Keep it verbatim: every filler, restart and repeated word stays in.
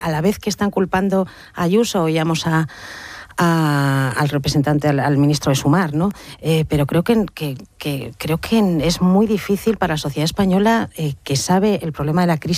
a la vez que están culpando a Ayuso, oíamos a, a, al representante, al, al ministro de Sumar, ¿no? Eh, pero creo que, que, que, creo que es muy difícil para la sociedad española, eh, que sabe el problema de la crisis